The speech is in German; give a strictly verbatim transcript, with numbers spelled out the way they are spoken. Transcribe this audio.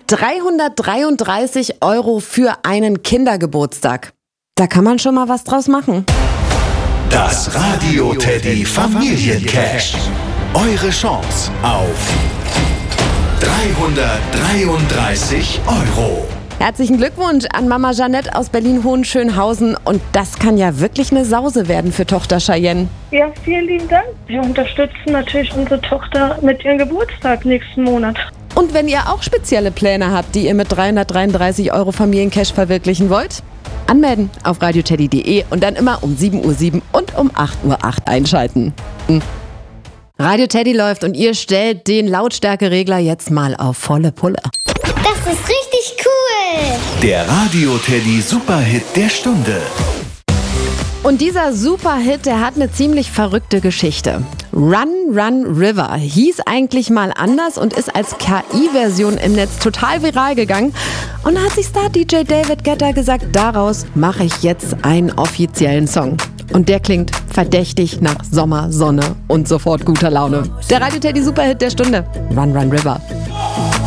dreihundertdreiunddreißig Euro für einen Kindergeburtstag. Da kann man schon mal was draus machen. Das Radio Teddy Familiencash. Eure Chance auf dreihundertdreiunddreißig Euro. Herzlichen Glückwunsch an Mama Jeanette aus Berlin-Hohenschönhausen. Und das kann ja wirklich eine Sause werden für Tochter Cheyenne. Ja, vielen lieben Dank. Wir unterstützen natürlich unsere Tochter mit ihrem Geburtstag nächsten Monat. Und wenn ihr auch spezielle Pläne habt, die ihr mit dreihundertdreiunddreißig Euro Familiencash verwirklichen wollt, anmelden auf radioteddy punkt de und dann immer um sieben Uhr sieben und um acht Uhr acht einschalten. Hm. Radio Teddy läuft und ihr stellt den Lautstärkeregler jetzt mal auf volle Pulle. Das ist richtig cool. Der Radio Teddy Superhit der Stunde. Und dieser Superhit, der hat eine ziemlich verrückte Geschichte. Run, Run, River hieß eigentlich mal anders und ist als K I-Version im Netz total viral gegangen. Und da hat sich Star-D J David Guetta gesagt, daraus mache ich jetzt einen offiziellen Song. Und der klingt verdächtig nach Sommer, Sonne und sofort guter Laune. Der Radio Teddy Superhit der Stunde. Run, Run, River.